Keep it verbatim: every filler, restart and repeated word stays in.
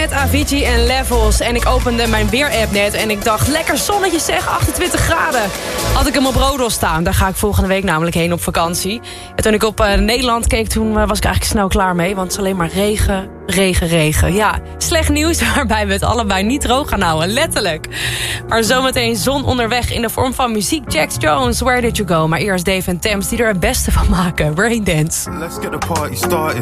met Avicii en Levels. En ik opende mijn weerapp net en ik dacht, lekker zonnetje zeg, achtentwintig graden. Had ik hem op Rodos staan. Daar ga ik volgende week namelijk heen op vakantie. En toen ik op uh, Nederland keek, toen uh, was ik eigenlijk snel klaar mee. Want het is alleen maar regen, regen, regen. Ja, slecht nieuws waarbij we het allebei niet droog gaan houden. Letterlijk. Maar zometeen zon onderweg in de vorm van muziek. Jax Jones, Where Did You Go? Maar eerst Dave en Thames die er het beste van maken. Raindance. Let's get the party started.